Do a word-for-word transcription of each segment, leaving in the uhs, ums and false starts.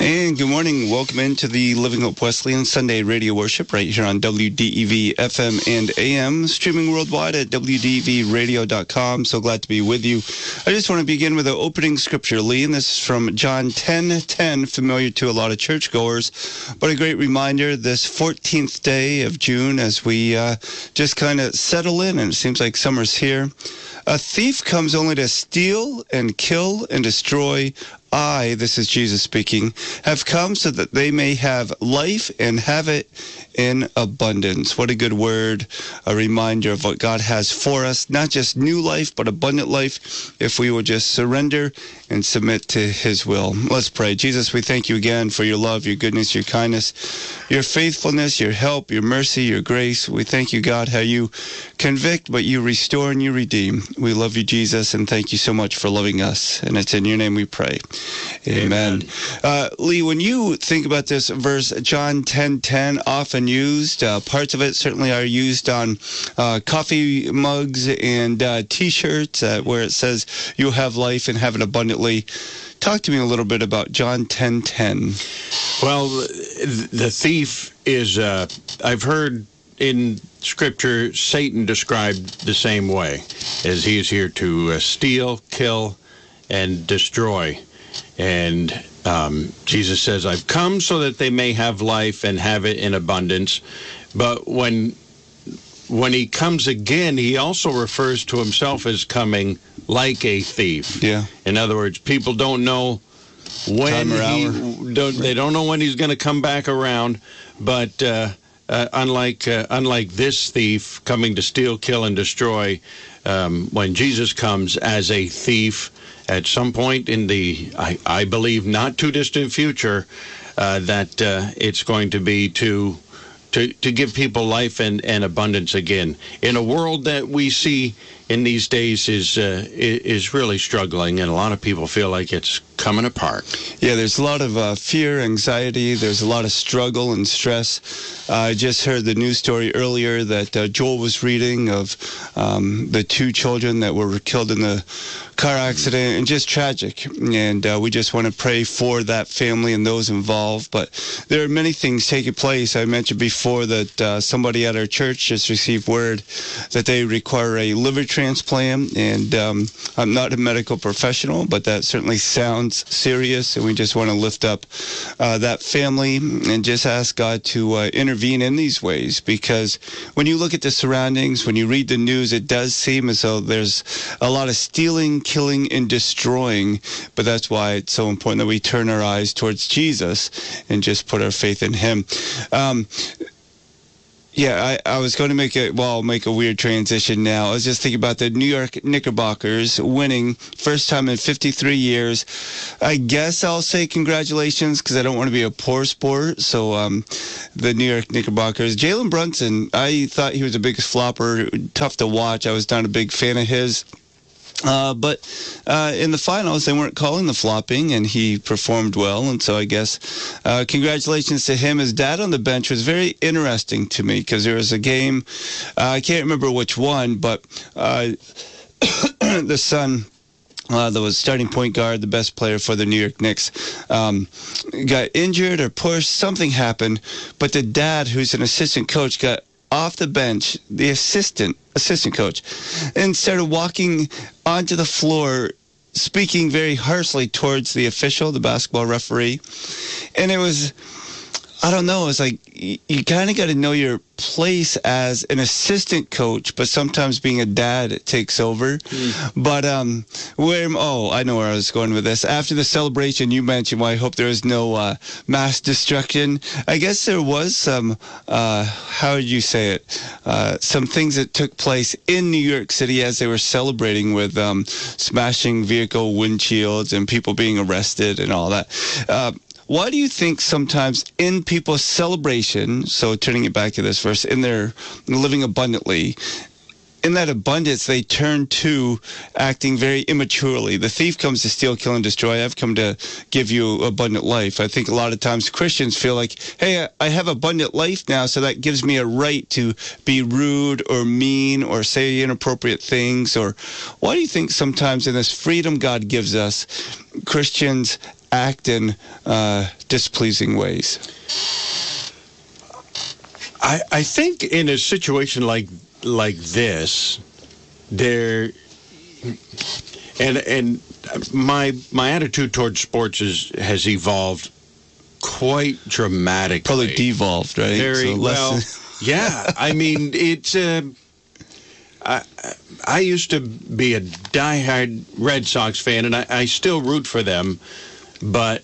And good morning. Welcome into the Living Hope Wesleyan Sunday Radio Worship right here on W D E V F M and A M, streaming worldwide at W D E V radio dot com. So glad to be with you. I just want to begin with the opening scripture, Lee, and this is from John ten ten, familiar to a lot of churchgoers, but a great reminder this fourteenth day of June as we uh, just kind of settle in, and it seems like summer's here. A thief comes only to steal and kill and destroy. I, this is Jesus speaking, have come so that they may have life and have it in abundance. What a good word, a reminder of what God has for us, not just new life, but abundant life, if we will just surrender and submit to his will. Let's pray. Jesus, we thank you again for your love, your goodness, your kindness, your faithfulness, your help, your mercy, your grace. We thank you, God, how you convict, but you restore and you redeem. We love you, Jesus, and thank you so much for loving us. And it's in your name we pray. Amen. Amen. Uh, Lee, when you think about this verse, John ten ten, often used, uh, parts of it certainly are used on uh, coffee mugs and uh, T-shirts uh, where it says, you'll have life and have it abundantly. Talk to me a little bit about John ten ten. Well, the thief is, uh, I've heard in Scripture, Satan described the same way, as he is here to uh, steal, kill, and destroy. And um, Jesus says, I've come so that they may have life and have it in abundance. But when when he comes again, he also refers to himself as coming like a thief. Yeah. In other words, people don't know when he, don't, they don't know when he's going to come back around. But uh, uh, unlike uh, unlike this thief coming to steal, kill, and destroy, um, when Jesus comes as a thief, at some point in the, I, I believe, not too distant future, uh, that uh, it's going to be to, to to give people life and, and abundance again. In a world that we see in these days is uh, is really struggling, and a lot of people feel like it's coming apart. Yeah, there's a lot of uh, fear, anxiety. There's a lot of struggle and stress. Uh, I just heard the news story earlier that uh, Joel was reading of um, the two children that were killed in the car accident, and just tragic. And uh, we just want to pray for that family and those involved. But there are many things taking place. I mentioned before that uh, somebody at our church just received word that they require a liver transplant. And um, I'm not a medical professional, but that certainly sounds serious. And we just want to lift up uh, that family and just ask God to uh, intervene in these ways. Because when you look at the surroundings, when you read the news, it does seem as though there's a lot of stealing, killing, and destroying, but that's why it's so important that we turn our eyes towards Jesus and just put our faith in him. Um, yeah, I, I was going to make a, well, I'll make a weird transition now. I was just thinking about the New York Knickerbockers winning, first time in fifty-three years. I guess I'll say congratulations because I don't want to be a poor sport. So um, the New York Knickerbockers, Jalen Brunson, I thought he was the biggest flopper, tough to watch. I was not a big fan of his. Uh, but uh, in the finals, they weren't calling the flopping, and he performed well. And so I guess uh, congratulations to him. His dad on the bench was very interesting to me because there was a game, uh, I can't remember which one, but uh, the son, Uh, that was starting point guard, the best player for the New York Knicks, um, got injured or pushed. Something happened, but the dad, who's an assistant coach, got off the bench, the assistant assistant coach, and started walking onto the floor, speaking very harshly towards the official, the basketball referee. And it was, I don't know, it's like you, you kind of got to know your place as an assistant coach, but sometimes being a dad, it takes over. Mm. But, um, where, oh, I know where I was going with this. After the celebration, you mentioned, well, I hope there was no uh, mass destruction. I guess there was some, uh, how would you say it, uh, some things that took place in New York City as they were celebrating with um, smashing vehicle windshields and people being arrested and all that. Uh, Why do you think sometimes in people's celebration, so turning it back to this verse, in their living abundantly, in that abundance, they turn to acting very immaturely? The thief comes to steal, kill, and destroy. I've come to give you abundant life. I think a lot of times Christians feel like, hey, I have abundant life now, so that gives me a right to be rude or mean or say inappropriate things. Or why do you think sometimes in this freedom God gives us, Christians act in uh, displeasing ways? I, I think in a situation like like this, there and and my my attitude towards sports is, has evolved quite dramatically. Probably devolved, right? Very so well. Yeah, I mean it's. Uh, I I used to be a diehard Red Sox fan, and I, I still root for them, but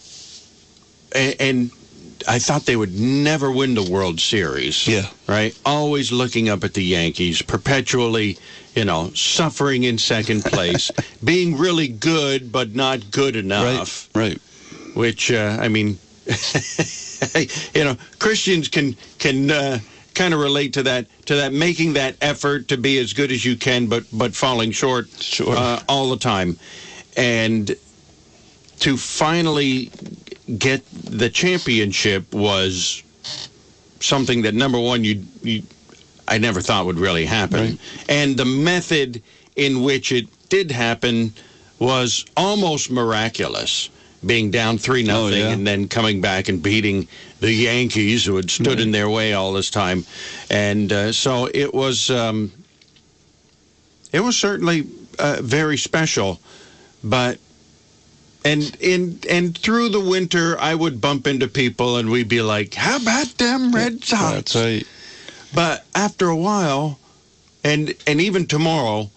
and, and I thought they would never win the World Series. Yeah, right. Always looking up at the Yankees, perpetually, you know, suffering in second place, being really good but not good enough. Right. Right. Which uh, I mean, you know, Christians can can. Uh, kind of relate to that, to that making that effort to be as good as you can, but but falling short sure. uh, all the time. And to finally get the championship was something that, number one, you, you I never thought would really happen. Right. And the method in which it did happen was almost miraculous. Being down three nothing oh, yeah. and then coming back and beating the Yankees, who had stood right. in their way all this time, and uh, so it was. Um, it was certainly uh, very special, but and in and through the winter, I would bump into people and we'd be like, "How about them Red Sox?" That's right. But after a while, and and even tomorrow,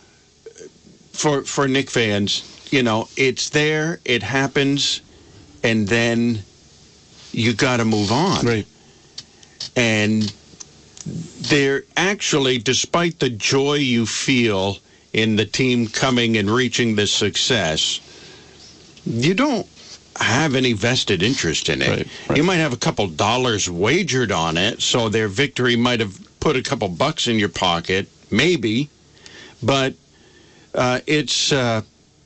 for for Knicks fans. You know, it's there, it happens, and then you got to move on. Right. And they're actually, despite the joy you feel in the team coming and reaching this success, you don't have any vested interest in it. Right, right. You might have a couple dollars wagered on it, so their victory might have put a couple bucks in your pocket, maybe, but uh, it's... Uh,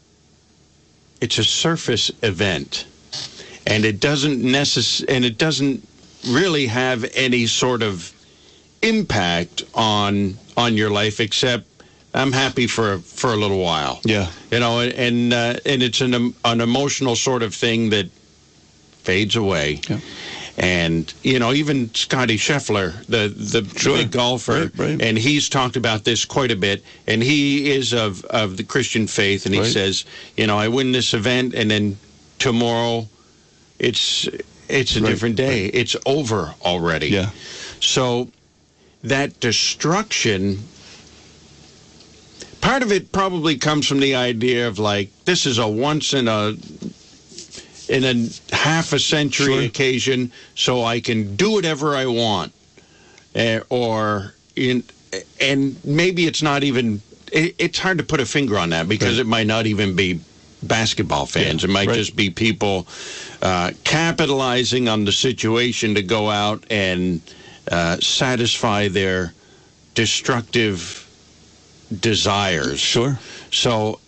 It's a surface event, and it doesn't necess- and it doesn't really have any sort of impact on on your life, except I'm happy for for a little while. Yeah, you know, and uh, and it's an an emotional sort of thing that fades away. Yeah. And, you know, even Scotty Scheffler, the, the sure. big golfer, right, right. and he's talked about this quite a bit, and he is of, of the Christian faith, and he right. says, you know, I win this event, and then tomorrow it's it's a right, different day. Right. It's over already. Yeah. So that destruction, part of it probably comes from the idea of, like, this is a once in a... in a half a century sure. occasion, so I can do whatever I want, uh, or in, and maybe it's not even. It, it's hard to put a finger on that because right. it might not even be basketball fans. Yeah, it might right. just be people uh, capitalizing on the situation to go out and uh, satisfy their destructive desires. Sure. So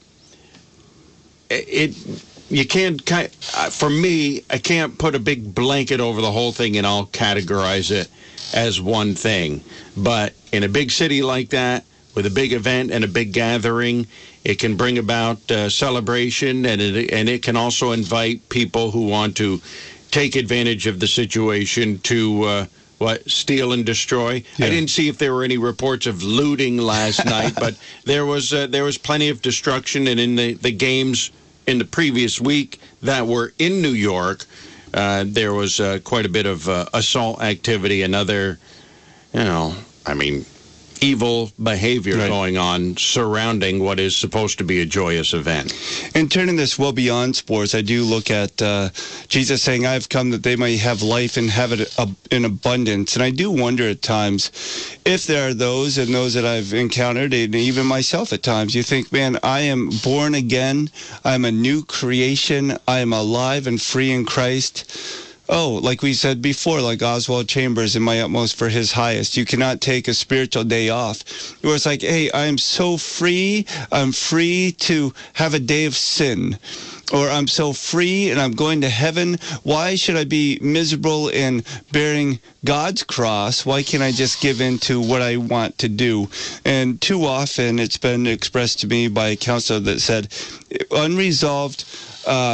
it. You can't, for me, I can't put a big blanket over the whole thing and I'll categorize it as one thing. But in a big city like that, with a big event and a big gathering, it can bring about uh, celebration, and it, and it can also invite people who want to take advantage of the situation to, uh, what, steal and destroy. Yeah. I didn't see if there were any reports of looting last night, but there was uh, there was plenty of destruction, and in the, the games in the previous week that were in New York, uh, there was uh, quite a bit of uh, assault activity and other, you know, I mean, evil behavior right. going on surrounding what is supposed to be a joyous event. And turning this well beyond sports, I do look at uh, Jesus saying, I've come that they may have life and have it in abundance. And I do wonder at times if there are those and those that I've encountered, and even myself at times, you think, man, I am born again. I'm a new creation. I am alive and free in Christ. Oh, like we said before, like Oswald Chambers, in my utmost for his highest. You cannot take a spiritual day off. Where it's like, hey, I'm so free. I'm free to have a day of sin. Or I'm so free and I'm going to heaven. Why should I be miserable in bearing God's cross? Why can't I just give in to what I want to do? And too often it's been expressed to me by a counselor that said, unresolved um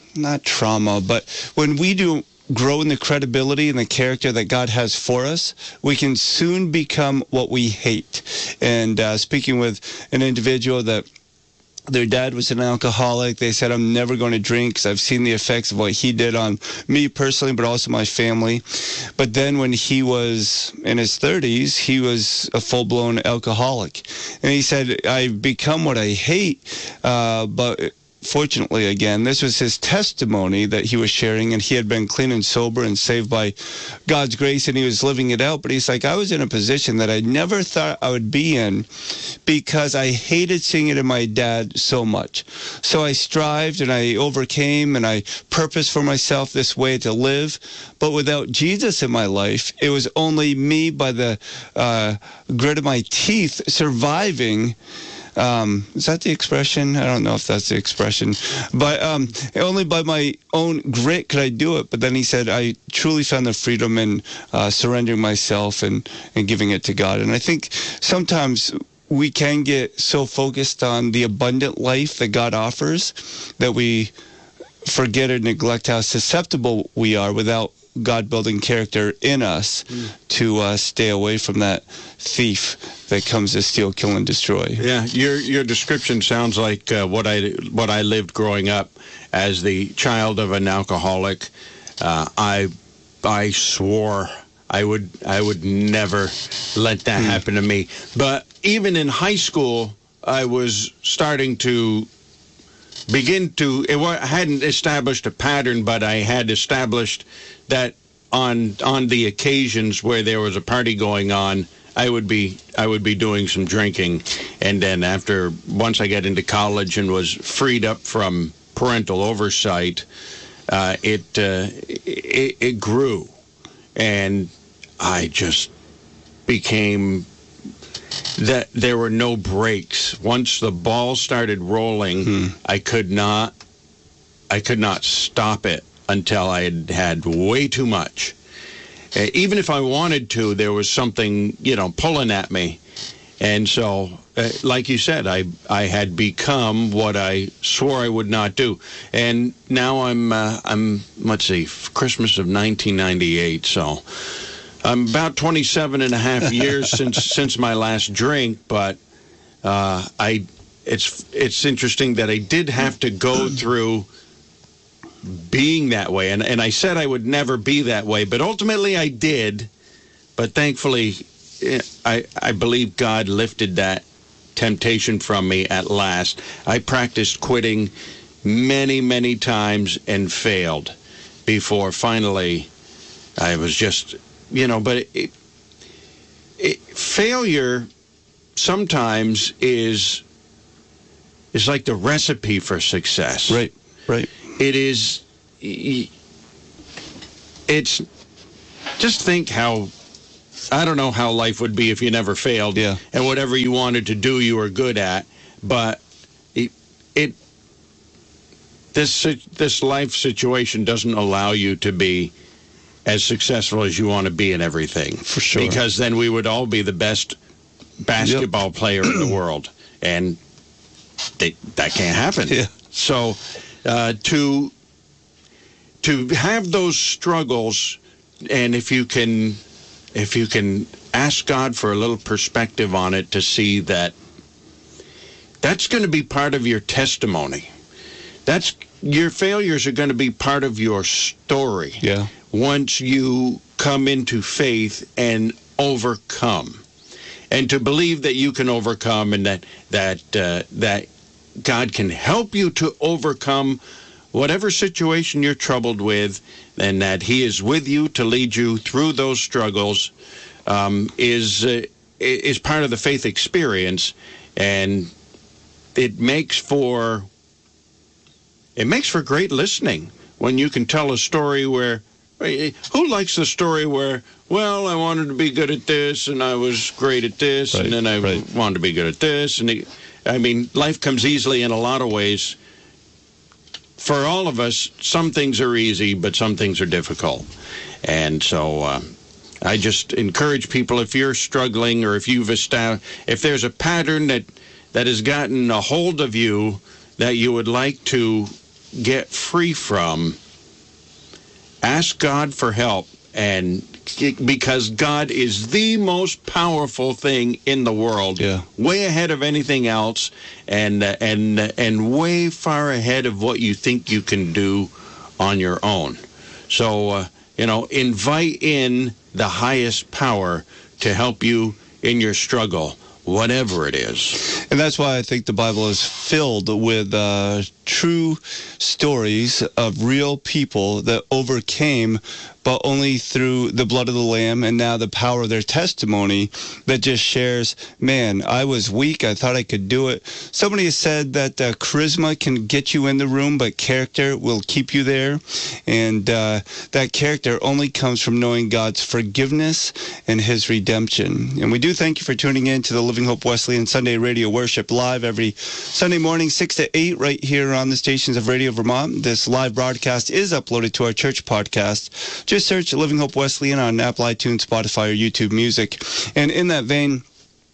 not trauma, but when we do grow in the credibility and the character that God has for us, we can soon become what we hate. And uh, speaking with an individual that their dad was an alcoholic, they said, I'm never going to drink because I've seen the effects of what he did on me personally, but also my family. But then when he was in his thirties, he was a full-blown alcoholic. And he said, I've become what I hate, uh, but fortunately, again, this was his testimony that he was sharing, and he had been clean and sober and saved by God's grace, and he was living it out. But he's like, I was in a position that I never thought I would be in because I hated seeing it in my dad so much. So I strived and I overcame and I purposed for myself this way to live. But without Jesus in my life, it was only me by the uh, grit of my teeth surviving. Um, is that the expression? I don't know if that's the expression. But um, only by my own grit could I do it. But then he said, I truly found the freedom in uh, surrendering myself and, and giving it to God. And I think sometimes we can get so focused on the abundant life that God offers that we forget or neglect how susceptible we are without God-building character in us mm. to uh, stay away from that thief that comes to steal, kill, and destroy. Yeah, your your description sounds like uh, what I what I lived growing up as the child of an alcoholic. Uh, I I swore I would I would never let that mm. happen to me. But even in high school, I was starting to begin to. It I hadn't established a pattern, but I had established that on on the occasions where there was a party going on, I would be I would be doing some drinking, and then after once I got into college and was freed up from parental oversight, uh, it, uh, it it grew, and I just became that there were no breaks. Once the ball started rolling, hmm. I could not I could not stop it until I had had way too much. Uh, even if I wanted to, there was something, you know, pulling at me. And so, uh, like you said, I I had become what I swore I would not do. And now I'm, uh, I'm let's see, Christmas of nineteen ninety-eight, so I'm about twenty-seven and a half years since since my last drink, but uh, I it's it's interesting that I did have to go through being that way, and and I said I would never be that way, but ultimately I did. But thankfully, I I believe God lifted that temptation from me at last. I practiced quitting many many times and failed before finally I was just, you know, but it, it, it, failure sometimes is is like the recipe for success. Right, right. It is, it's, just think how, I don't know how life would be if you never failed. Yeah. And whatever you wanted to do, you were good at. But it, it this this life situation doesn't allow you to be as successful as you want to be in everything. For sure. Because then we would all be the best basketball yep. player in the world. And they, that can't happen. Yeah. So uh, to to have those struggles, and if you can if you can ask God for a little perspective on it to see that that's going to be part of your testimony. That's your failures are going to be part of your story. Yeah. Once you come into faith and overcome, and to believe that you can overcome, and that that uh, that God can help you to overcome whatever situation you're troubled with, and that He is with you to lead you through those struggles, um, is uh, is part of the faith experience, and it makes for it makes for great listening when you can tell a story where. Who likes the story where, well, I wanted to be good at this, and I was great at this, right, and then I right. wanted to be good at this, and it, I mean, life comes easily in a lot of ways. For all of us, some things are easy, but some things are difficult, and so uh, I just encourage people, if you're struggling, or if you've established, if there's a pattern that that has gotten a hold of you that you would like to get free from, ask God for help, and because God is the most powerful thing in the world, yeah. way ahead of anything else, and uh, and uh, and way far ahead of what you think you can do on your own. So uh, you know, invite in the highest power to help you in your struggle, whatever it is. And that's why I think the Bible is filled with uh, true stories of real people that overcame, but only through the blood of the Lamb and now the power of their testimony that just shares, man, I was weak. I thought I could do it. Somebody has said that uh, charisma can get you in the room, but character will keep you there. And uh, that character only comes from knowing God's forgiveness and his redemption. And we do thank you for tuning in to the Living Hope Wesleyan Sunday Radio Worship live every Sunday morning, six to eight, right here on the stations of Radio Vermont. This live broadcast is uploaded to our church podcast. Just search Living Hope Wesleyan on Apple, iTunes, Spotify, or YouTube Music. And in that vein,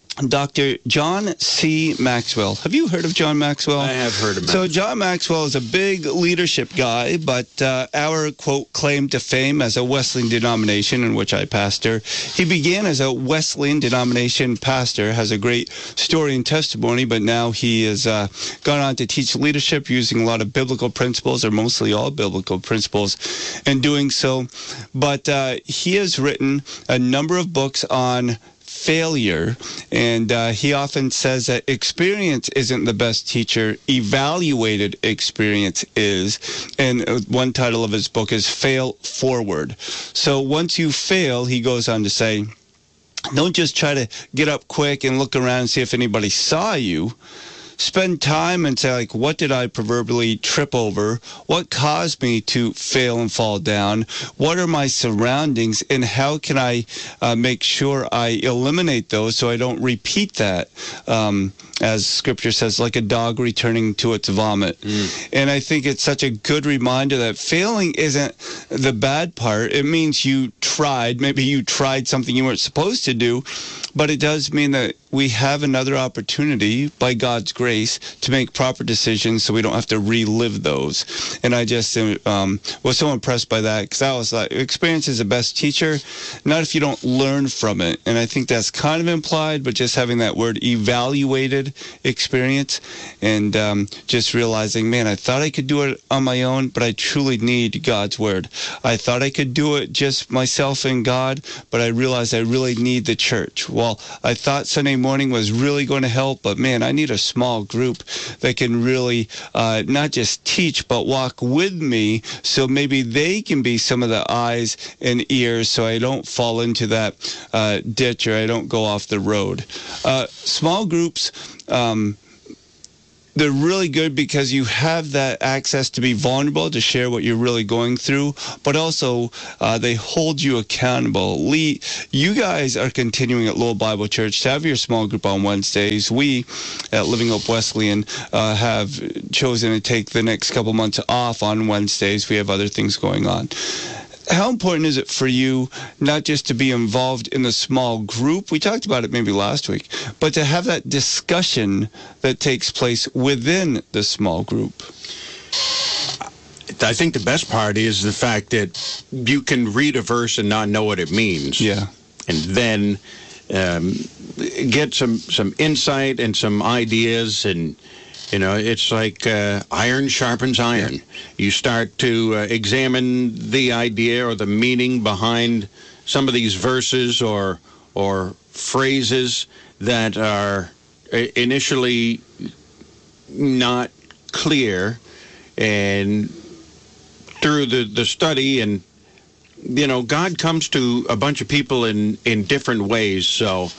Doctor John C. Maxwell. Have you heard of John Maxwell? I have heard of him. So John Maxwell is a big leadership guy, but uh, our, quote, claim to fame as a Wesleyan denomination in which I pastor, he began as a Wesleyan denomination pastor, has a great story and testimony, but now he has uh, gone on to teach leadership using a lot of biblical principles, or mostly all biblical principles, in doing so. But uh, he has written a number of books on failure, and uh, he often says that experience isn't the best teacher, evaluated experience is. And one title of his book is Fail Forward. So once you fail, he goes on to say, don't just try to get up quick and look around and see if anybody saw you. Spend time and say, like, what did I proverbially trip over? What caused me to fail and fall down? What are my surroundings? And how can I uh, make sure I eliminate those so I don't repeat that? Um, as Scripture says, like a dog returning to its vomit. Mm. And I think it's such a good reminder that failing isn't the bad part. It means you tried. Maybe you tried something you weren't supposed to do. But it does mean that we have another opportunity by God's grace to make proper decisions so we don't have to relive those. And I just um, was so impressed by that, because I was like, experience is the best teacher, not if you don't learn from it. And I think that's kind of implied, but just having that word evaluated experience and um, just realizing, man, I thought I could do it on my own, but I truly need God's word. I thought I could do it just myself and God, but I realized I really need the church. Well, I thought Sunday morning was really going to help, but man, I need a small group that can really uh, not just teach, but walk with me, so maybe they can be some of the eyes and ears so I don't fall into that uh, ditch or I don't go off the road. Uh, small groups, um, they're really good because you have that access to be vulnerable, to share what you're really going through, but also uh, they hold you accountable. Lee, you guys are continuing at Lowell Bible Church to have your small group on Wednesdays. We at Living Hope Wesleyan uh, have chosen to take the next couple months off on Wednesdays. We have other things going on. How important is it for you not just to be involved in the small group? We talked about it maybe last week, but to have that discussion that takes place within the small group? I think the best part is the fact that you can read a verse and not know what it means. Yeah. And then um, get some, some insight and some ideas, and you know, it's like uh, iron sharpens iron. You start to uh, examine the idea or the meaning behind some of these verses or or phrases that are initially not clear, and through the, the study, and you know, God comes to a bunch of people in, in different ways, so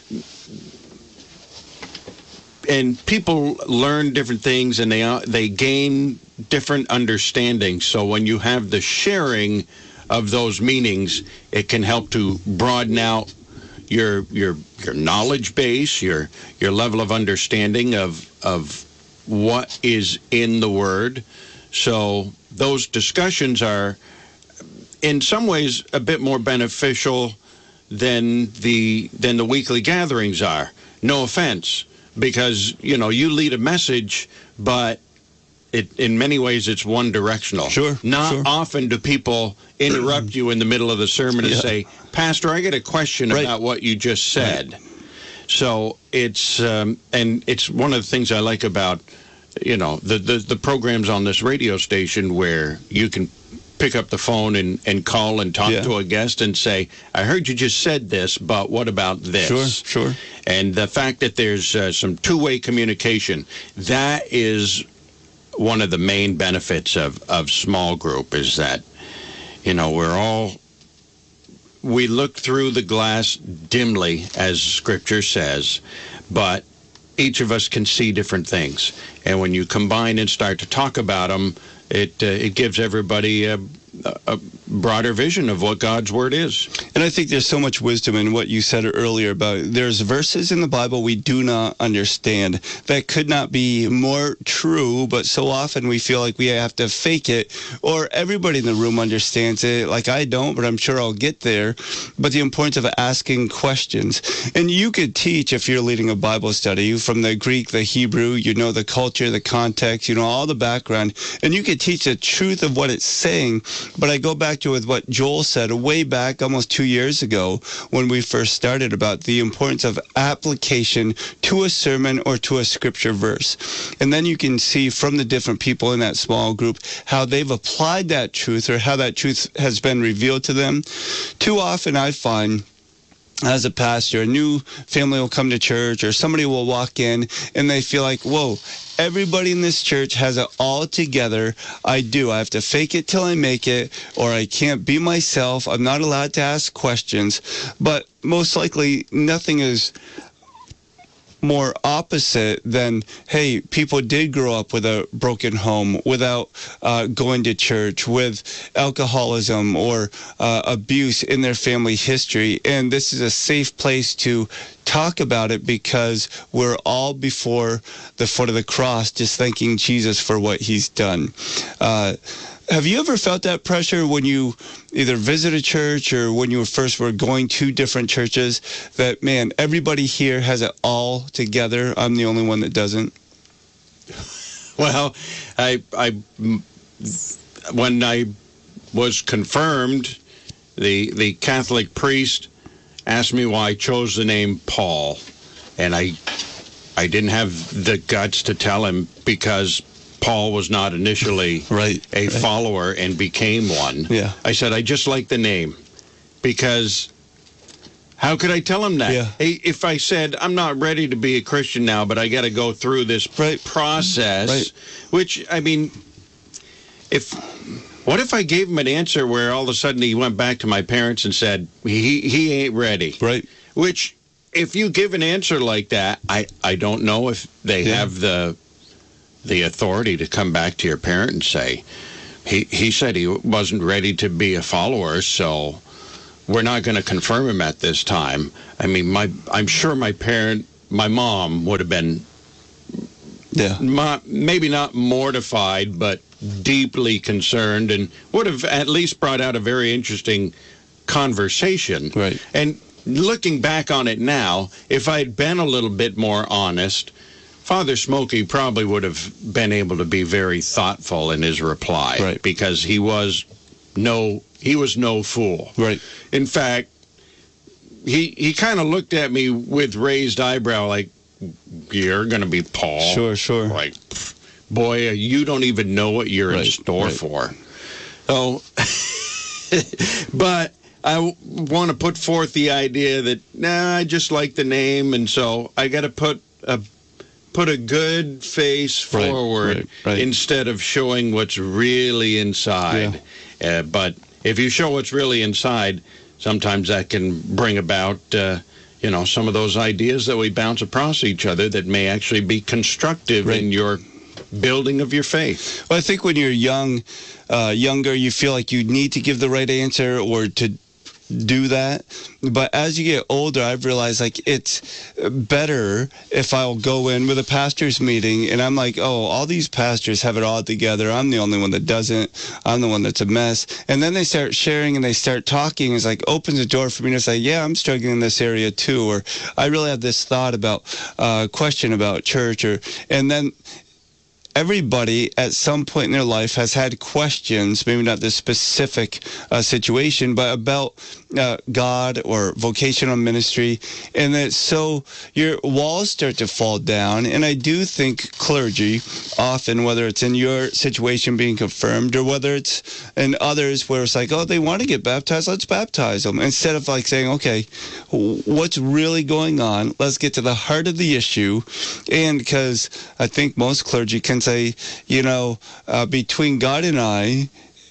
and people learn different things, and they uh, they gain different understandings. So when you have the sharing of those meanings, it can help to broaden out your your your knowledge base, your your level of understanding of of what is in the Word. So those discussions are, in some ways, a bit more beneficial than the than the weekly gatherings are. No offense. Because, you know, you lead a message, but it in many ways it's one directional. Sure. Not sure. often do people interrupt you in the middle of the sermon and Yeah. say, Pastor, I got a question Right. about what you just said. Right. So it's um, and it's one of the things I like about, you know, the, the the programs on this radio station where you can pick up the phone and, and call and talk Yeah. to a guest and say, I heard you just said this, but what about this? Sure, sure. And the fact that there's uh, some two-way communication, that is one of the main benefits of, of small group, is that, you know, we're all, we look through the glass dimly, as Scripture says, but each of us can see different things. And when you combine and start to talk about them, it, uh, it gives everybody a, a broader vision of what God's Word is. And I think there's so much wisdom in what you said earlier about there's verses in the Bible we do not understand that could not be more true, but so often we feel like we have to fake it, or everybody in the room understands it. Like I don't, but I'm sure I'll get there. But the importance of asking questions. And you could teach, if you're leading a Bible study, from the Greek, the Hebrew, you know the culture, the context, you know all the background, and you could teach the truth of what it's saying. But I go back to with what Joel said way back almost two years ago when we first started about the importance of application to a sermon or to a scripture verse. And then you can see from the different people in that small group how they've applied that truth or how that truth has been revealed to them. Too often I find, as a pastor, a new family will come to church or somebody will walk in and they feel like, whoa, everybody in this church has it all together. I do. I have to fake it till I make it, or I can't be myself. I'm not allowed to ask questions. But most likely nothing is more opposite than, hey, people did grow up with a broken home, without uh, going to church, with alcoholism or uh, abuse in their family history. And this is a safe place to talk about it because we're all before the foot of the cross just thanking Jesus for what he's done. Uh, Have you ever felt that pressure when you either visit a church or when you first were going to different churches that, man, everybody here has it all together, I'm the only one that doesn't? Well, I, I, when I was confirmed, the the Catholic priest asked me why I chose the name Paul, and I, I didn't have the guts to tell him because Paul was not initially right, a right. follower and became one. Yeah. I said, I just like the name because how could I tell him that? Yeah. Hey, if I said, I'm not ready to be a Christian now, but I got to go through this right. process, right. which, I mean, if what if I gave him an answer where all of a sudden he went back to my parents and said, he, he ain't ready? Right. Which, if you give an answer like that, I, I don't know if they yeah. have the the authority to come back to your parent and say, he, he said he wasn't ready to be a follower, so we're not going to confirm him at this time. I mean, my I'm sure my parent, my mom would have been yeah. ma- maybe not mortified, but deeply concerned and would have at least brought out a very interesting conversation. Right. And looking back on it now, if I'd been a little bit more honest, Father Smokey probably would have been able to be very thoughtful in his reply, right. because he was no he was no fool. Right. In fact, he he kind of looked at me with raised eyebrow, like, "You're going to be Paul?" Sure, sure. Like, boy, you don't even know what you're right. in store right. for. So, but I w- want to put forth the idea that nah, I just like the name, and so I got to put a put a good face forward right, right, right. instead of showing what's really inside. Yeah. Uh, but if you show what's really inside, sometimes that can bring about, uh, you know, some of those ideas that we bounce across each other that may actually be constructive right. in your building of your faith. Well, I think when you're young, uh, younger, you feel like you need to give the right answer or to do that. But as you get older, I've realized like it's better if I'll go in with a pastor's meeting and I'm like, oh, all these pastors have it all together. I'm the only one that doesn't. I'm the one that's a mess. And then they start sharing and they start talking. It's like opens a door for me to say, yeah, I'm struggling in this area too. Or I really have this thought about, uh, question about church. Or, and then everybody at some point in their life has had questions, maybe not this specific uh, situation, but about uh, God or vocational ministry. And that so your walls start to fall down. And I do think clergy, often, whether it's in your situation being confirmed or whether it's in others where it's like, oh, they want to get baptized, let's baptize them. Instead of like saying, okay, what's really going on? Let's get to the heart of the issue. And because I think most clergy can say, you know, uh, between God and I,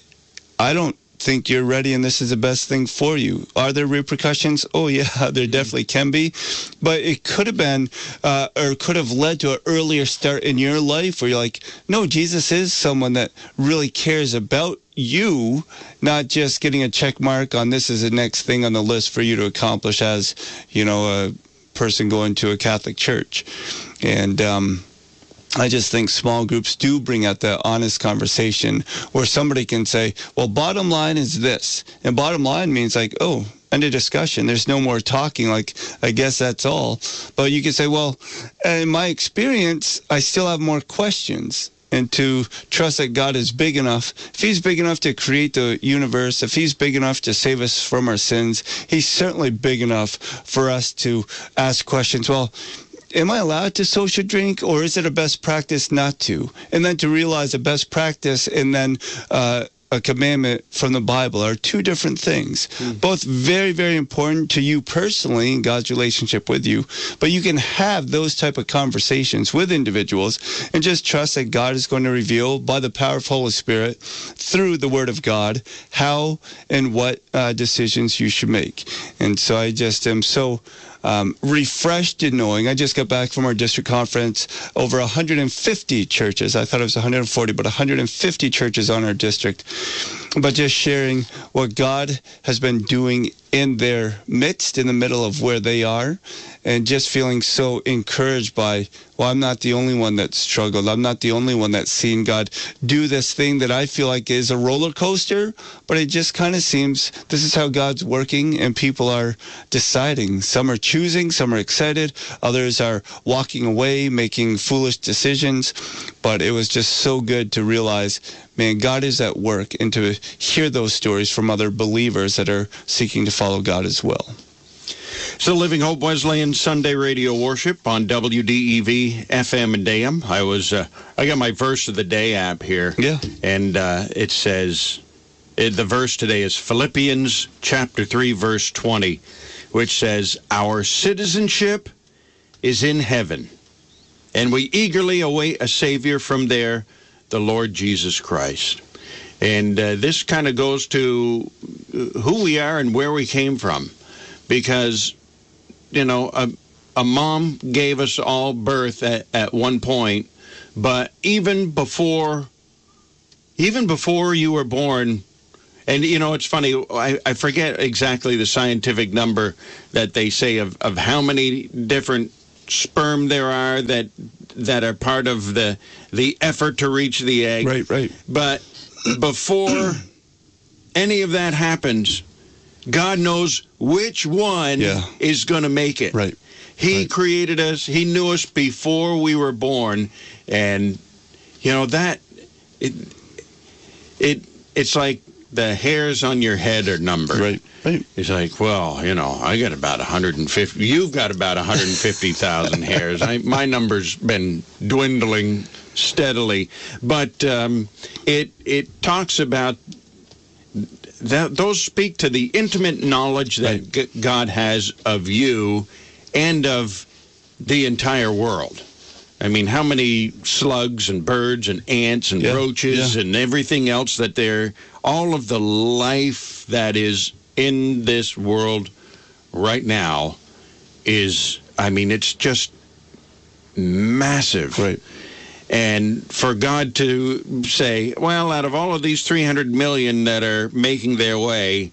I don't think you're ready and this is the best thing for you. Are there repercussions? Oh, yeah, there definitely can be. But it could have been uh, or could have led to an earlier start in your life where you're like, no, Jesus is someone that really cares about you, not just getting a check mark on this is the next thing on the list for you to accomplish as, you know, a person going to a Catholic church. And, um, I just think small groups do bring out that honest conversation where somebody can say, well, bottom line is this. And bottom line means like, oh, end of discussion. There's no more talking. Like, I guess that's all. But you can say, well, in my experience, I still have more questions. And to trust that God is big enough. If he's big enough to create the universe, if he's big enough to save us from our sins, he's certainly big enough for us to ask questions. Well, am I allowed to social drink, or is it a best practice not to? And then to realize a best practice and then uh, a commandment from the Bible are two different things. Mm. Both very, very important to you personally in God's relationship with you. But you can have those type of conversations with individuals and just trust that God is going to reveal by the power of Holy Spirit through the Word of God how and what uh, decisions you should make. And so I just am so Um, refreshed in knowing. I just got back from our district conference, over one hundred fifty churches. I thought it was one hundred forty, but one hundred fifty churches on our district. But just sharing what God has been doing in their midst, in the middle of where they are, and just feeling so encouraged by, well, I'm not the only one that struggled. I'm not the only one that's seen God do this thing that I feel like is a roller coaster, but it just kind of seems this is how God's working, and people are deciding. Some are choosing, some are excited, others are walking away, making foolish decisions. But it was just so good to realize, man, God is at work, and to hear those stories from other believers that are seeking to follow God as well. So Living Hope Wesleyan Sunday Radio Worship on W D E V F M and A M. I was, uh, I got my verse of the day app here. Yeah. And uh, it says, it, the verse today is Philippians chapter three, verse twenty, which says, our citizenship is in heaven, and we eagerly await a Savior from there, the Lord Jesus Christ. And uh, this kind of goes to who we are and where we came from. Because, you know, a, a mom gave us all birth at, at one point, but even before, even before you were born, and, you know, it's funny, I, I forget exactly the scientific number that they say of, of how many different sperm there are that that are part of the the effort to reach the egg. Right, right. But before any of that happens, God knows which one yeah. is going to make it. Right. He right. created us. He knew us before we were born, and you know that it it it's like the hairs on your head are numbered. Right. Right. It's like, well, you know, I got about one hundred fifty. You've got about one hundred fifty thousand hairs. I, my number's been dwindling steadily, but um, it it talks about that. Those speak to the intimate knowledge that right. g- God has of you and of the entire world. I mean, how many slugs and birds and ants and yeah. roaches yeah. and everything else that they're, all of the life that is in this world right now is, I mean, it's just massive. Right. And for God to say, well, out of all of these three hundred million that are making their way,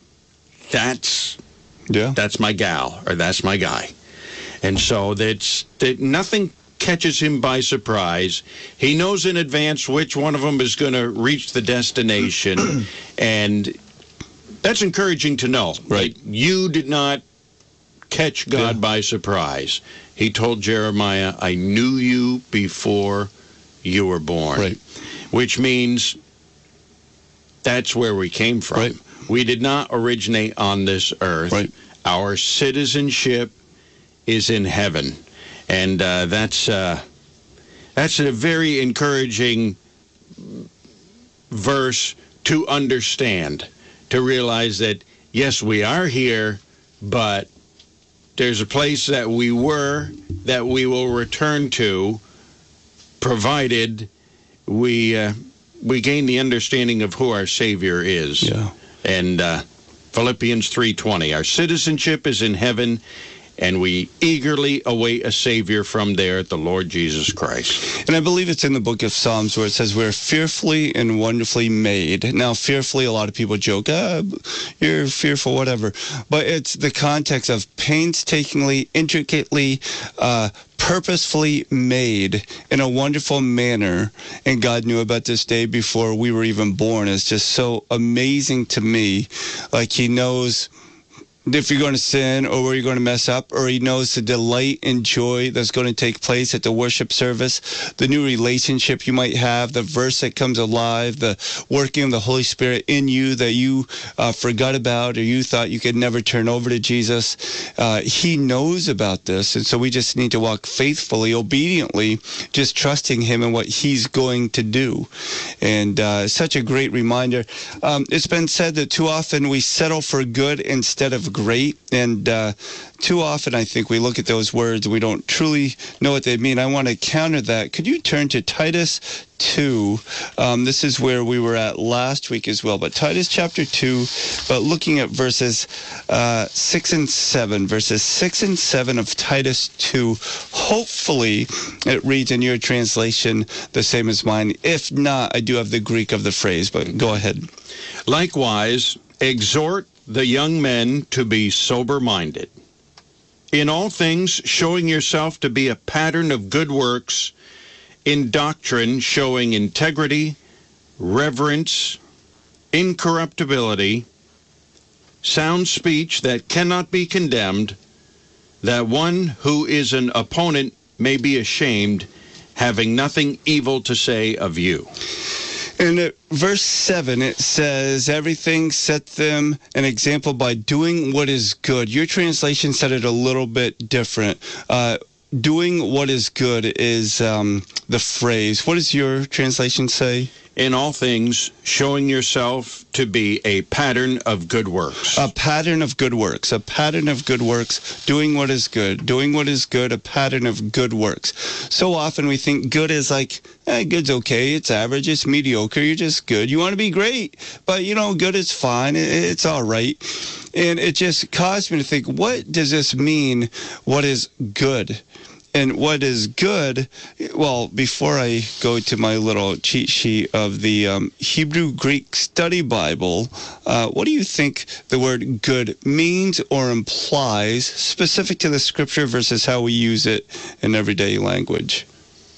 that's yeah. that's my gal, or that's my guy. And so that's that nothing catches him by surprise. He knows in advance which one of them is going to reach the destination, and that's encouraging to know. Right. Like, you did not catch God yeah. by surprise. He told Jeremiah, I knew you before you were born. Right. Which means that's where we came from. Right. We did not originate on this earth. Right. Our citizenship is in heaven. And uh, that's uh, that's a very encouraging verse to understand, to realize that, yes, we are here, but there's a place that we were that we will return to, provided we uh, we gain the understanding of who our Savior is. Yeah. And uh, Philippians three twenty, our citizenship is in heaven, and we eagerly await a Savior from there, the Lord Jesus Christ. And I believe it's in the book of Psalms where it says we're fearfully and wonderfully made. Now, fearfully, a lot of people joke, ah, you're fearful, whatever. But it's the context of painstakingly, intricately, uh, purposefully made in a wonderful manner. And God knew about this day before we were even born. It's just so amazing to me. Like he knows if you're going to sin or where you're going to mess up, or he knows the delight and joy that's going to take place at the worship service, the new relationship you might have, the verse that comes alive, the working of the Holy Spirit in you that you uh, forgot about or you thought you could never turn over to Jesus. Uh, he knows about this, and so we just need to walk faithfully, obediently, just trusting him and what he's going to do. And uh, such a great reminder. Um, it's been said that too often we settle for good instead of great, and uh, too often I think we look at those words and we don't truly know what they mean. I want to counter that. Could you turn to Titus two? Um, this is where we were at last week as well, but Titus chapter two, but looking at verses uh, six and seven, verses six and seven of Titus two. Hopefully it reads in your translation the same as mine. If not, I do have the Greek of the phrase, but go ahead. Likewise, exhort the young men to be sober-minded, in all things showing yourself to be a pattern of good works, in doctrine showing integrity, reverence, incorruptibility, sound speech that cannot be condemned, that one who is an opponent may be ashamed, having nothing evil to say of you. In uh, verse seven, it says, everything set them an example by doing what is good. Your translation said it a little bit different. Uh, doing what is good is um, the phrase. What does your translation say? In all things, showing yourself to be a pattern of good works. A pattern of good works. A pattern of good works. Doing what is good. Doing what is good. A pattern of good works. So often we think good is like, eh, good's okay. It's average. It's mediocre. You're just good. You want to be great. But, you know, good is fine. It's all right. And it just caused me to think, what does this mean? What is good? And what is good, well, before I go to my little cheat sheet of the um, Hebrew Greek Study Bible, uh, what do you think the word good means or implies, specific to the scripture versus how we use it in everyday language?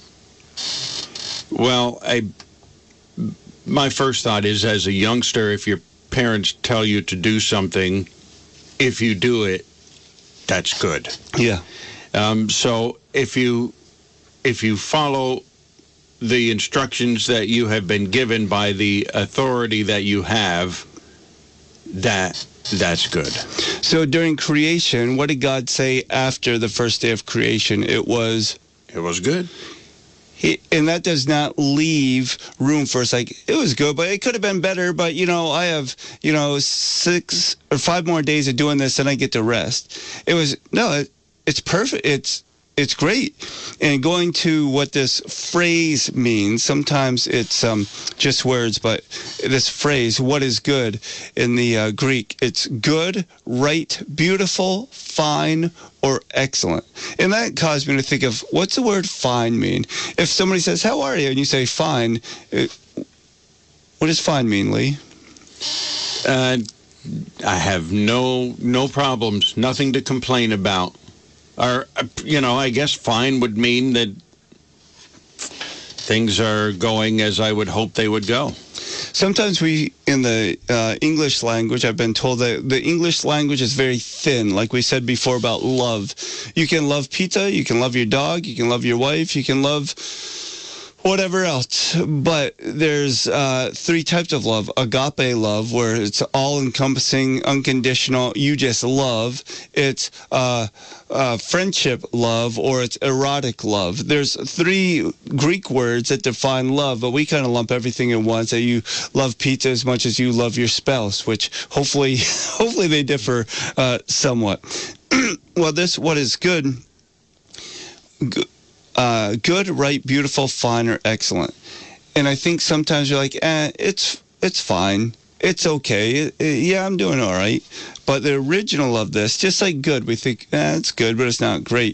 Well, I, my first thought is, as a youngster, if your parents tell you to do something, if you do it, that's good. Yeah. Um, so if you if you follow the instructions that you have been given by the authority that you have, that that's good. So during creation, what did God say after the first day of creation? It was it was good. He, and that does not leave room for us. Like, it was good, but it could have been better. But, you know, I have, you know, six or five more days of doing this and I get to rest. It was, no, it, it's perfect. It's it's great. And going to what this phrase means, sometimes it's um, just words, but this phrase, what is good, in the uh, Greek, it's good, right, beautiful, fine, or excellent. And that caused me to think of, what's the word fine mean? If somebody says, how are you? And you say fine, it, what does fine mean, Lee? Uh, I have no no problems, nothing to complain about. Or, you know, I guess fine would mean that things are going as I would hope they would go. Sometimes we, in the uh, English language, I've been told that the English language is very thin, like we said before about love. You can love pizza, you can love your dog, you can love your wife, you can love whatever else. But there's uh, three types of love. Agape love, where it's all-encompassing, unconditional, you just love. It's uh, uh, friendship love, or it's erotic love. There's three Greek words that define love, but we kind of lump everything in one. That you love pizza as much as you love your spouse, which hopefully, hopefully they differ uh, somewhat. Well, this, what is good... good Uh, good, right, beautiful, fine, or excellent. And I think sometimes you're like, eh, it's it's fine. It's okay. It, it, yeah, I'm doing all right. But the original of this, just like good, we think, eh, it's good, but it's not great.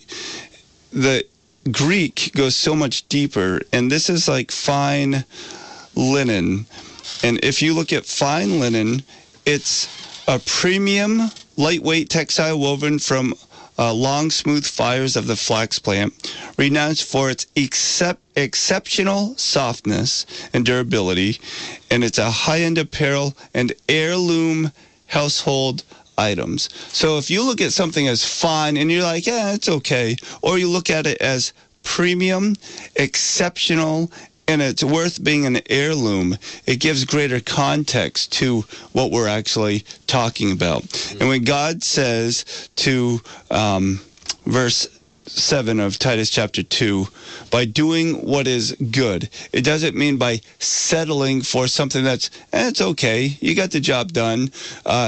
The Greek goes so much deeper, and this is like fine linen. And if you look at fine linen, it's a premium, lightweight textile woven from Uh, long, smooth fibers of the flax plant, renowned for its excep- exceptional softness and durability, and it's a high-end apparel and heirloom household items. So if you look at something as fine and you're like, yeah, it's okay, or you look at it as premium, exceptional, and it's worth being an heirloom, it gives greater context to what we're actually talking about. Mm-hmm. And when God says to um, verse seven of Titus chapter two, by doing what is good, it doesn't mean by settling for something that's, eh, it's okay, you got the job done. Uh,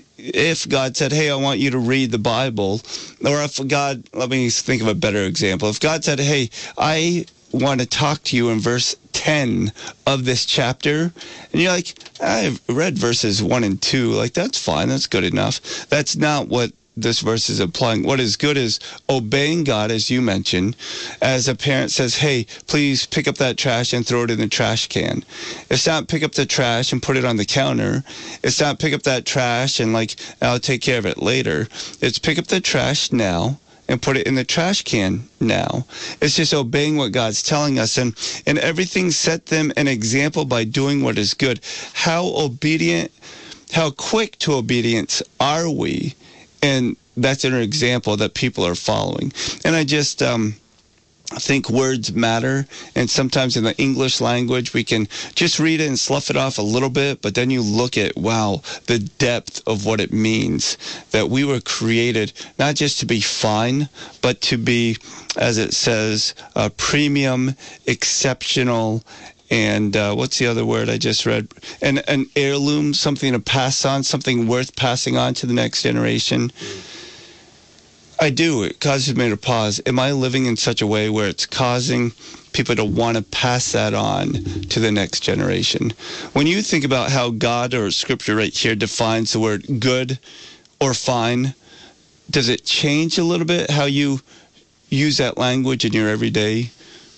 if God said, hey, I want you to read the Bible, or if God, let me think of a better example. If God said, hey, I want to talk to you in verse ten of this chapter, and you're like, I've read verses one and two, like, that's fine, that's good enough. That's not what this verse is implying. What is good is obeying God, as you mentioned, as a parent says, hey, please pick up that trash and throw it in the trash can. It's not pick up the trash and put it on the counter. It's not pick up that trash and, like, I'll take care of it later. It's pick up the trash now and put it in the trash can now. It's just obeying what God's telling us. And, and everything set them an example by doing what is good. How obedient, how quick to obedience are we? And that's an example that people are following. And I just... Um, I think words matter, and sometimes in the English language we can just read it and slough it off a little bit, but then you look at, wow, the depth of what it means, that we were created not just to be fine, but to be, as it says, uh, premium, exceptional, and uh, what's the other word I just read? An, an heirloom, something to pass on, something worth passing on to the next generation. I do. It causes me to pause. Am I living in such a way where it's causing people to want to pass that on to the next generation? When you think about how God or Scripture right here defines the word good or fine, does it change a little bit how you use that language in your everyday?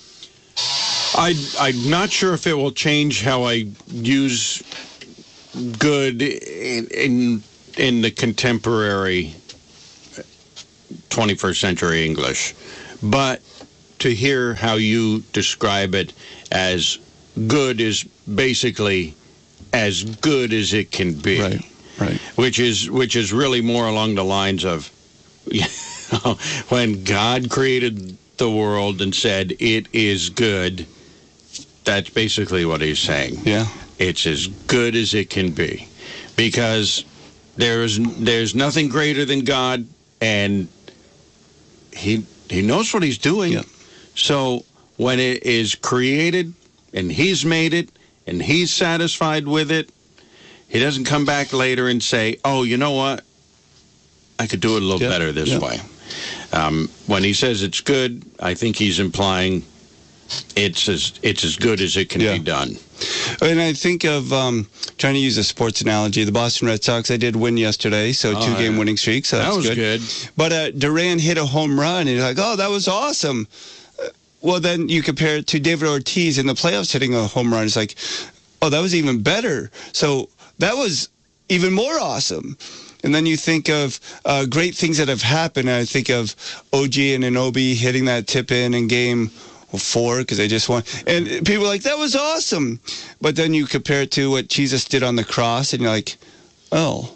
I, I'm not sure if it will change how I use good in in, in the contemporary twenty-first century English, but to hear how you describe it as good is basically as good as it can be, right, right. Which is which is really more along the lines of, you know, when God created the world and said it is good. That's basically what he's saying. Yeah, it's as good as it can be, because there is there's nothing greater than God, and He he knows what he's doing. Yeah. So when it is created and he's made it and he's satisfied with it, he doesn't come back later and say, oh, you know what? I could do it a little yeah. better this yeah. way. Um, when he says it's good, I think he's implying it's as it's as good as it can yeah. be done. And I think of, um, trying to use a sports analogy, the Boston Red Sox, they did win yesterday, so oh, two-game yeah. winning streak, so that's that was good. good. But uh, Duran hit a home run, and you're like, oh, that was awesome. Uh, well, then you compare it to David Ortiz in the playoffs hitting a home run. It's like, oh, that was even better. So that was even more awesome. And then you think of uh, great things that have happened. I think of O G and Anunoby hitting that tip in in game four because they just won. And people are like, that was awesome. But then you compare it to what Jesus did on the cross, and you're like, oh,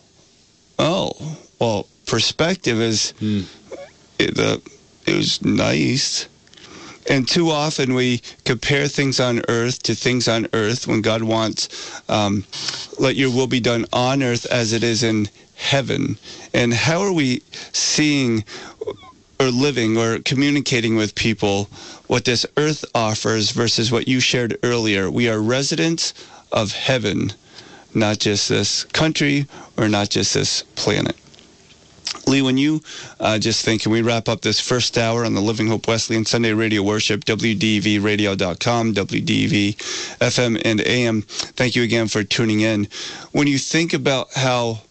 oh, well, perspective is, hmm. it, uh, it was nice. And too often we compare things on earth to things on earth when God wants, um, let your will be done on earth as it is in heaven. And how are we seeing or living or communicating with people what this earth offers versus what you shared earlier? We are residents of heaven, not just this country or not just this planet. Lee, when you uh, just think, can we wrap up this first hour on the Living Hope Wesleyan Sunday Radio Worship, W D E V radio dot com, W D E V F M and A M. Thank you again for tuning in. When you think about how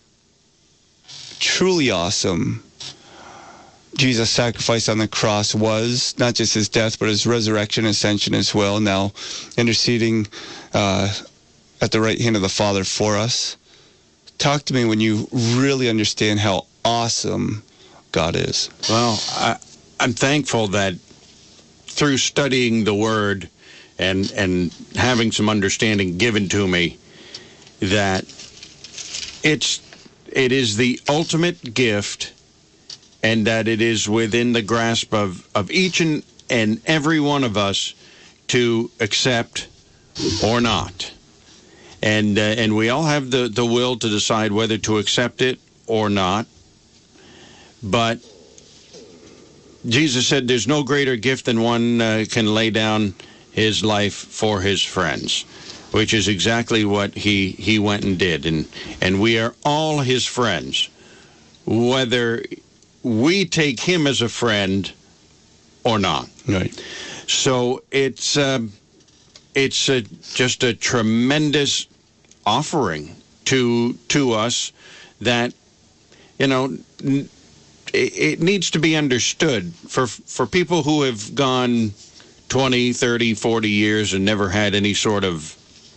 truly awesome Jesus' sacrifice on the cross was, not just his death, but his resurrection, ascension as well, now interceding uh, at the right hand of the Father for us. Talk to me when you really understand how awesome God is. Well, I, I'm thankful that through studying the Word and and having some understanding given to me, that it's it is the ultimate gift, and that it is within the grasp of, of each and, and every one of us to accept or not. And uh, and we all have the, the will to decide whether to accept it or not. But Jesus said there's no greater gift than one uh, can lay down his life for his friends, which is exactly what he, he went and did. And, and we are all his friends, whether we take him as a friend or not. Right. So it's uh, it's a, just a tremendous offering to to us that, you know, it, it needs to be understood for for people who have gone twenty, thirty, forty years and never had any sort of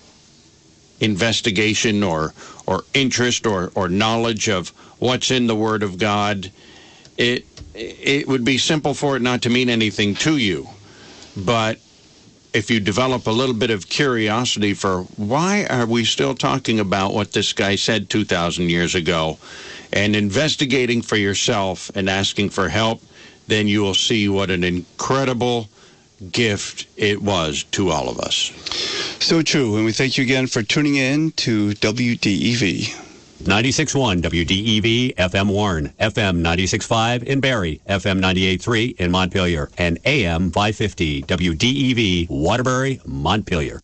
investigation or or interest or, or knowledge of what's in the Word of God. It it would be simple for it not to mean anything to you. But if you develop a little bit of curiosity for why are we still talking about what this guy said two thousand years ago, and investigating for yourself and asking for help, then you will see what an incredible gift it was to all of us. So true. And we thank you again for tuning in to W D E V. ninety-six point one W D E V F M Warren, F M ninety-six point five in Barrie, F M ninety-eight point three in Montpelier, and A M five fifty W D E V Waterbury, Montpelier.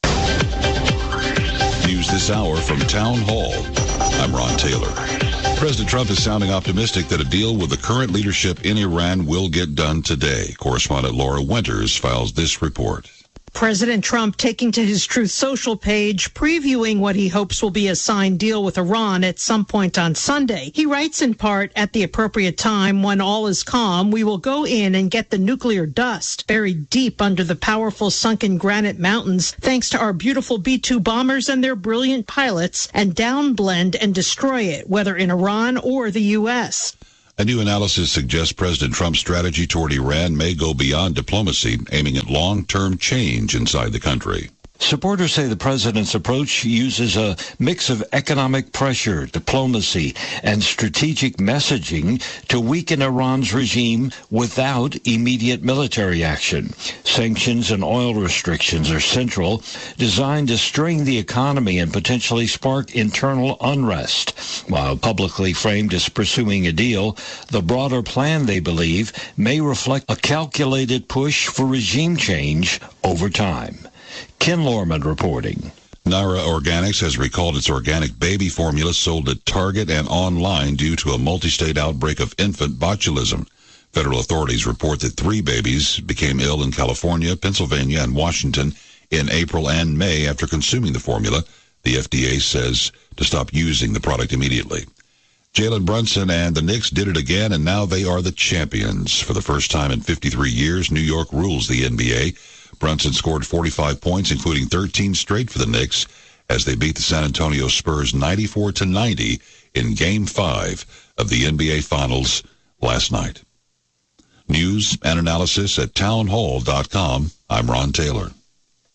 News this hour from Town Hall. I'm Ron Taylor. President Trump is sounding optimistic that a deal with the current leadership in Iran will get done today. Correspondent Laura Winters files this report. President Trump taking to his Truth Social page, previewing what he hopes will be a signed deal with Iran at some point on Sunday. He writes in part, at the appropriate time, when all is calm, we will go in and get the nuclear dust buried deep under the powerful sunken granite mountains, thanks to our beautiful B two bombers and their brilliant pilots, and downblend and destroy it, whether in Iran or the U S A new analysis suggests President Trump's strategy toward Iran may go beyond diplomacy, aiming at long-term change inside the country. Supporters say the president's approach uses a mix of economic pressure, diplomacy, and strategic messaging to weaken Iran's regime without immediate military action. Sanctions and oil restrictions are central, designed to strain the economy and potentially spark internal unrest. While publicly framed as pursuing a deal, the broader plan, they believe, may reflect a calculated push for regime change over time. Ken Lorman reporting. Nara Organics has recalled its organic baby formula sold at Target and online due to a multi-state outbreak of infant botulism. Federal authorities report that three babies became ill in California, Pennsylvania, and Washington in April and May after consuming the formula. The F D A says to stop using the product immediately. Jalen Brunson and the Knicks did it again, and now they are the champions. For the first time in fifty-three years, New York rules the N B A. Brunson scored forty-five points, including thirteen straight for the Knicks, as they beat the San Antonio Spurs ninety-four to ninety in Game five of the N B A Finals last night. News and analysis at town hall dot com. I'm Ron Taylor.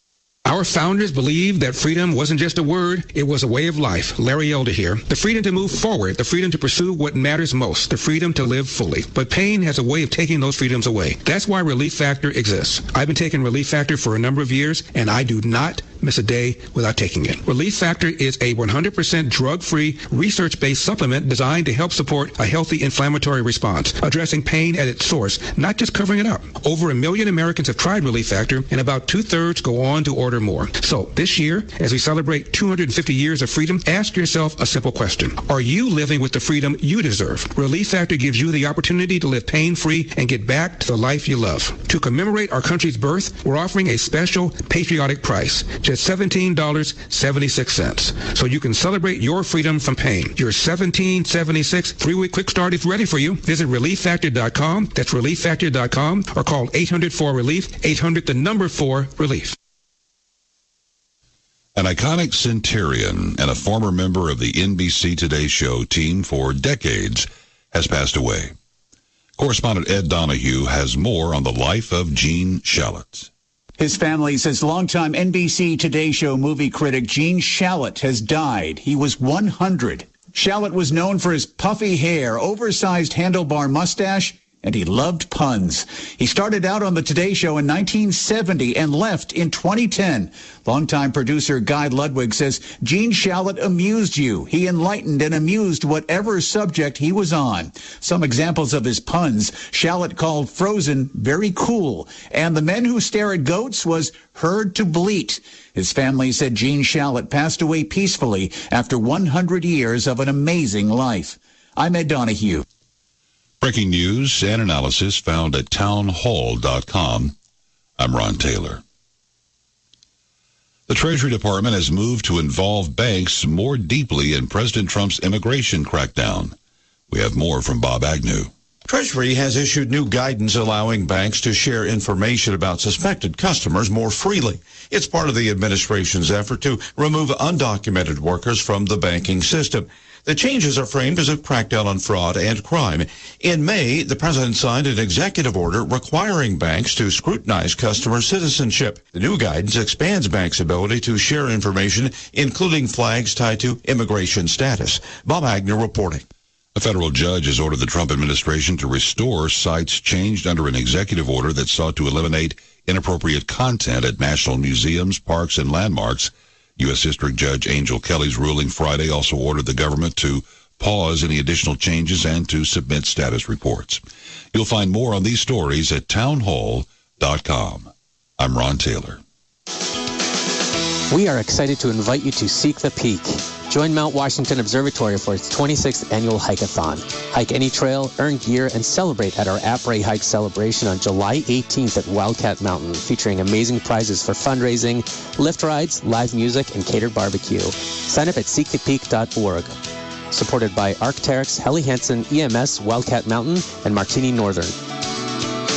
Our founders believed that freedom wasn't just a word, it was a way of life. Larry Elder here. The freedom to move forward, the freedom to pursue what matters most, the freedom to live fully. But pain has a way of taking those freedoms away. That's why Relief Factor exists. I've been taking Relief Factor for a number of years, and I do not miss a day without taking it. Relief Factor is a one hundred percent drug-free, research-based supplement designed to help support a healthy inflammatory response, addressing pain at its source, not just covering it up. Over a million Americans have tried Relief Factor, and about two-thirds go on to order more. So this year, as we celebrate two hundred fifty years of freedom, ask yourself a simple question. Are you living with the freedom you deserve? Relief Factor gives you the opportunity to live pain-free and get back to the life you love. To commemorate our country's birth, we're offering a special patriotic price, just seventeen dollars and seventy-six cents. So you can celebrate your freedom from pain. Your seventeen dollars and seventy-six cents three-week quick start is ready for you. Visit relief factor dot com. That's relief factor dot com, or call eight hundred four relief, eight hundred the number four relief. An iconic centurion and a former member of the N B C Today Show team for decades has passed away. Correspondent Ed Donahue has more on the life of Gene Shalit. His family says longtime N B C Today Show movie critic Gene Shalit has died. He was one hundred. Shalit was known for his puffy hair, oversized handlebar mustache, and he loved puns. He started out on the Today Show in nineteen seventy and left in twenty ten. Longtime producer Guy Ludwig says Gene Shalit amused you. He enlightened and amused whatever subject he was on. Some examples of his puns: Shalit called Frozen very cool, and The Men Who Stare at Goats was heard to bleat. His family said Gene Shalit passed away peacefully after one hundred years of an amazing life. I'm Ed Donahue. Breaking news and analysis found at town hall dot com. I'm Ron Taylor. The Treasury Department has moved to involve banks more deeply in President Trump's immigration crackdown. We have more from Bob Agnew. Treasury has issued new guidance allowing banks to share information about suspected customers more freely. It's part of the administration's effort to remove undocumented workers from the banking system. The changes are framed as a crackdown on fraud and crime. In May, the president signed an executive order requiring banks to scrutinize customer citizenship. The new guidance expands banks' ability to share information, including flags tied to immigration status. Bob Agnew reporting. A federal judge has ordered the Trump administration to restore sites changed under an executive order that sought to eliminate inappropriate content at national museums, parks, and landmarks. U S. District Judge Angel Kelly's ruling Friday also ordered the government to pause any additional changes and to submit status reports. You'll find more on these stories at town hall dot com. I'm Ron Taylor. We are excited to invite you to Seek the Peak. Join Mount Washington Observatory for its twenty-sixth annual hike-a-thon. Hike any trail, earn gear, and celebrate at our Après Hike celebration on July eighteenth at Wildcat Mountain, featuring amazing prizes for fundraising, lift rides, live music, and catered barbecue. Sign up at seek the peak dot org. Supported by Arc'teryx, Helly Hansen, E M S, Wildcat Mountain, and Martini Northern.